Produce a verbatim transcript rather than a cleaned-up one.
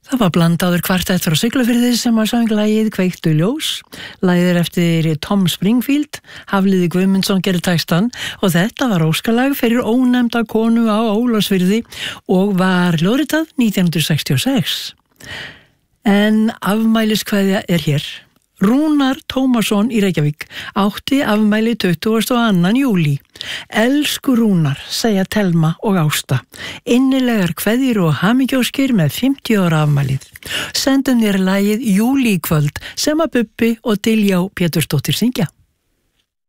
Það var blandaður kvartett frá Siglufirði sem að söng lagið Kveiktu ljós. Lagið er eftir Tom Springfield, Hafliði Guðmundsson gerir textan og þetta var óskalag fyrir ónefnda konu á Ólafsfirði og var hljóðritað nítján hundruð sextíu og sex. En afmæliskveðja er hér. Rúnar Tómasson í Reykjavík átti afmæli tuttugasta og annan júlí. Elsku Rúnar, segja Telma og Ásta. Innilegar kveðjur og hamingjóskir með fimmtíu ára afmælið. Sendum þér lagið Júlíkvöld sem að Bubbi og Diljá Pétursdóttir syngja.